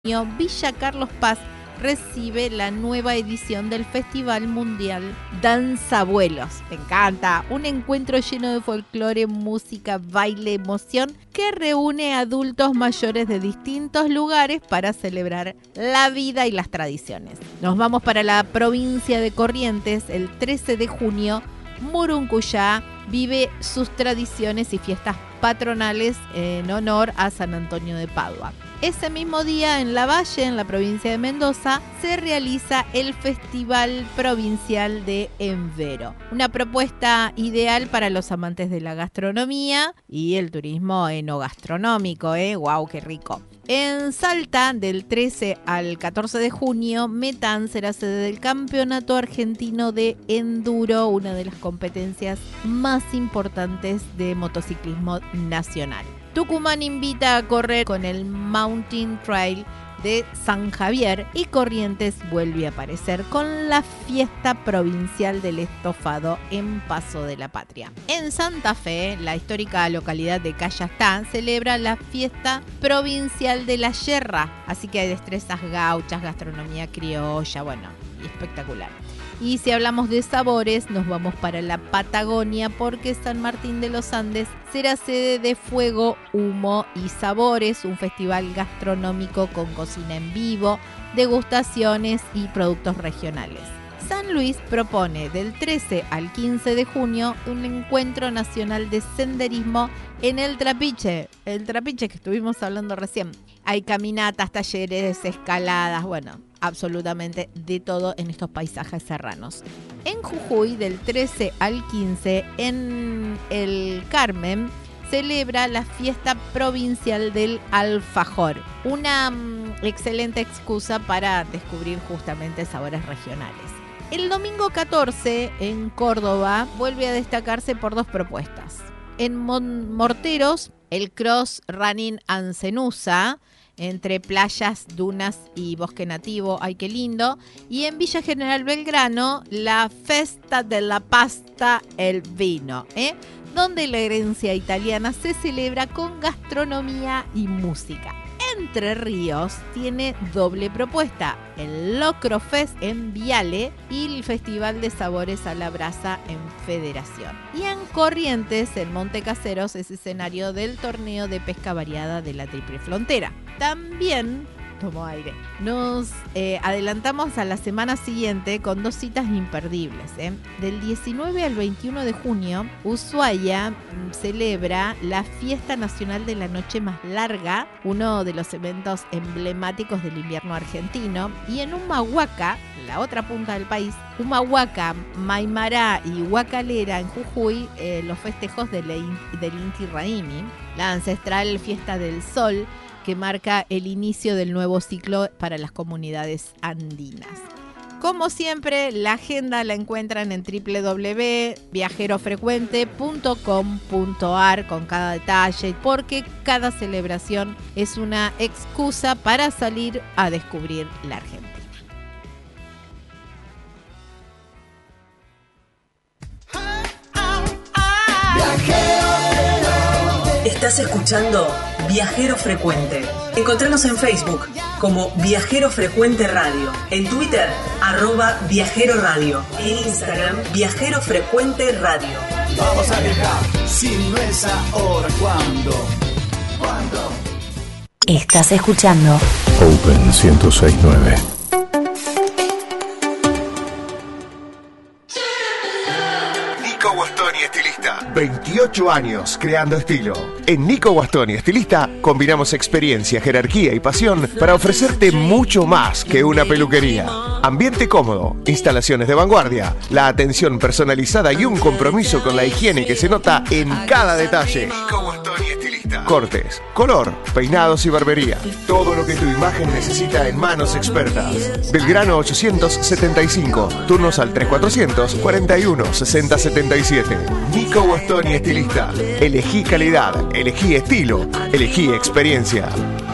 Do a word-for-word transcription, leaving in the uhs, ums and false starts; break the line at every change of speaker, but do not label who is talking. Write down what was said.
Villa Carlos Paz recibe la nueva edición del Festival Mundial Danzabuelos. Me encanta, un encuentro lleno de folclore, música, baile, emoción que reúne a adultos mayores de distintos lugares para celebrar la vida y las tradiciones. Nos vamos para la provincia de Corrientes. El trece de junio, Muruncuyá vive sus tradiciones y fiestas patronales en honor a San Antonio de Padua. Ese mismo día, en Lavalle, en la provincia de Mendoza, se realiza el Festival Provincial de Envero. Una propuesta ideal para los amantes de la gastronomía y el turismo enogastronómico, ¿eh? ¡Guau, qué rico! En Salta, del trece al catorce de junio, Metán será sede del Campeonato Argentino de Enduro, una de las competencias más importantes de motociclismo nacional. Tucumán invita a correr con el Mountain Trail de San Javier y Corrientes vuelve a aparecer con la fiesta provincial del estofado en Paso de la Patria. En Santa Fe, la histórica localidad de Cayastá celebra la fiesta provincial de la yerra, así que hay destrezas gauchas, gastronomía criolla, bueno, y espectacular. Y si hablamos de sabores, nos vamos para la Patagonia porque San Martín de los Andes será sede de Fuego, Humo y Sabores, un festival gastronómico con cocina en vivo, degustaciones y productos regionales. San Luis propone del trece al quince de junio un encuentro nacional de senderismo en el Trapiche, el Trapiche que estuvimos hablando recién. Hay caminatas, talleres, escaladas, bueno, absolutamente de todo en estos paisajes serranos. En Jujuy, del trece al quince, en el Carmen, celebra la fiesta provincial del alfajor, una um, excelente excusa para descubrir justamente sabores regionales. El domingo catorce, en Córdoba, vuelve a destacarse por dos propuestas. En Mon- Morteros, el Cross Running Ancenusa, entre playas, dunas y bosque nativo, ¡ay qué lindo! Y en Villa General Belgrano, la Festa de la Pasta, el vino, ¿eh? donde la herencia italiana se celebra con gastronomía y música. Entre Ríos tiene doble propuesta, el Locro Fest en Viale y el Festival de Sabores a la Brasa en Federación. Y en Corrientes, el Monte Caseros es escenario del torneo de pesca variada de la Triple Frontera. También, tomo aire, nos eh, adelantamos a la semana siguiente con dos citas imperdibles. ¿eh? Del diecinueve al veintiuno de junio, Ushuaia mm, celebra la Fiesta Nacional de la Noche Más Larga, uno de los eventos emblemáticos del invierno argentino. Y en Humahuaca, la otra punta del país, Humahuaca, Maimará y Huacalera en Jujuy, eh, los festejos del, del Inti Raymi, la ancestral Fiesta del Sol, que marca el inicio del nuevo ciclo para las comunidades andinas. Como siempre, la agenda la encuentran en doble u doble u doble u punto viajero frecuente punto com punto a r con cada detalle, porque cada celebración es una excusa para salir a descubrir la Argentina.
Estás escuchando Viajero Frecuente. Encontranos en Facebook como Viajero Frecuente Radio, en Twitter, arroba Viajero Radio, en Instagram, Viajero Frecuente Radio.
Vamos a viajar, si no es ahora, ¿cuándo? ¿Cuándo?
Estás escuchando
Open ciento seis punto nueve.
Nico Guastoni, estilista. veintiocho años creando estilo. En Nico Guastoni, estilista, combinamos experiencia, jerarquía y pasión para ofrecerte mucho más que una peluquería. Ambiente cómodo, instalaciones de vanguardia, la atención personalizada y un compromiso con la higiene que se nota en cada detalle. Nico Guastoni, estilista. Cortes, color, peinados y barbería. Todo lo que tu imagen necesita en manos expertas. Belgrano ochocientos setenta y cinco. Turnos al tres cuatrocientos cuarenta y uno sesenta setenta y siete. Nico Guastoni, estilista. Elegí calidad, elegí estilo, elegí experiencia.